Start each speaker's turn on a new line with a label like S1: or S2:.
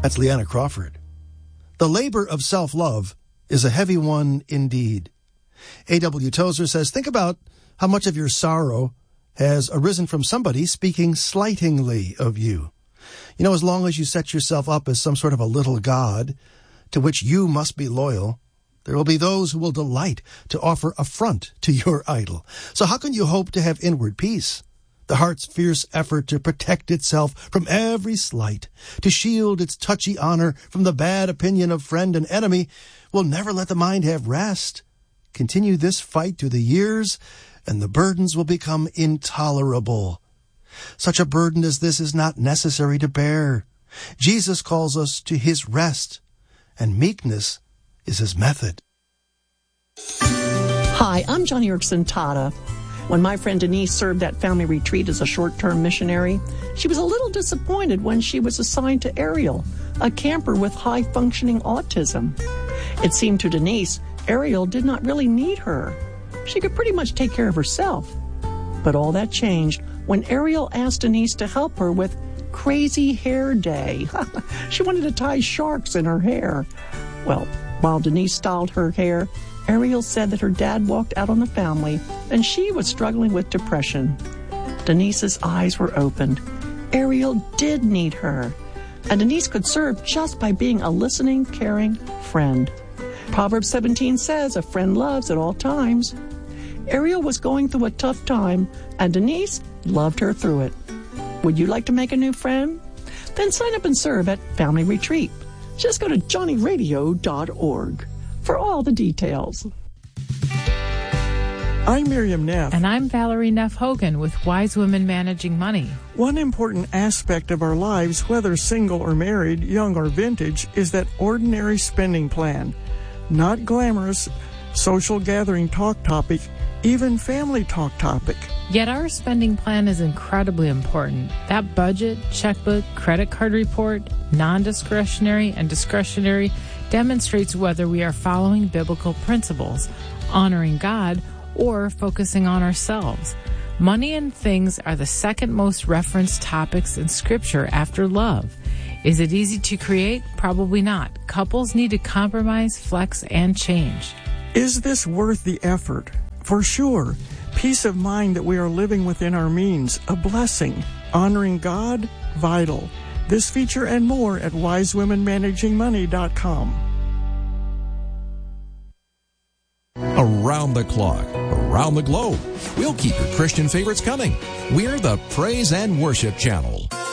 S1: That's Leanna Crawford. The labor of self-love is a heavy one indeed. A.W. Tozer says, think about how much of your sorrow has arisen from somebody speaking slightingly of you. You know, as long as you set yourself up as some sort of a little god to which you must be loyal, there will be those who will delight to offer affront to your idol. So how can you hope to have inward peace? The heart's fierce effort to protect itself from every slight, to shield its touchy honor from the bad opinion of friend and enemy, will never let the mind have rest. Continue this fight through the years, and the burdens will become intolerable. Such a burden as this is not necessary to bear. Jesus calls us to his rest, and meekness is his method.
S2: Hi, I'm Johnny Erickson Tata. When my friend Denise served at family retreat as a short-term missionary, she was a little disappointed when she was assigned to Ariel, a camper with high-functioning autism. It seemed to Denise Ariel did not really need her. She could pretty much take care of herself. But all that changed when Ariel asked Denise to help her with Crazy Hair Day. She wanted to tie sharks in her hair. Well, while Denise styled her hair, Ariel said that her dad walked out on the family and she was struggling with depression. Denise's eyes were opened. Ariel did need her, and Denise could serve just by being a listening, caring friend. Proverbs 17 says, a friend loves at all times. Ariel was going through a tough time, and Denise loved her through it. Would you like to make a new friend? Then sign up and serve at Family Retreat. Just go to johnnyradio.org for all the details.
S3: I'm Miriam Neff.
S4: And I'm Valerie Neff Hogan with Wise Women Managing Money.
S3: One important aspect of our lives, whether single or married, young or vintage, is that ordinary spending plan. Not glamorous, social gathering talk topic, even family talk topic.
S4: Yet our spending plan is incredibly important. That budget, checkbook, credit card report, non-discretionary and discretionary demonstrates whether we are following biblical principles, honoring God, or focusing on ourselves. Money and things are the second most referenced topics in Scripture after love. Is it easy to create? Probably not. Couples need to compromise, flex, and change.
S3: Is this worth the effort? For sure. Peace of mind that we are living within our means, a blessing. Honoring God, vital. This feature and more at wisewomenmanagingmoney.com.
S5: Around the clock, around the globe, we'll keep your Christian favorites coming. We're the Praise and Worship Channel.